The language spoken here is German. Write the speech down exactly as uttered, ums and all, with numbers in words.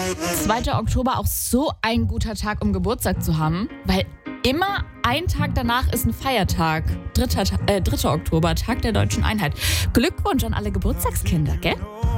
zweiter Oktober auch so ein guter Tag, um Geburtstag zu haben, weil immer ein Tag danach ist ein Feiertag. dritter. Äh, dritter Oktober, Tag der deutschen Einheit. Glückwunsch an alle Geburtstagskinder, gell?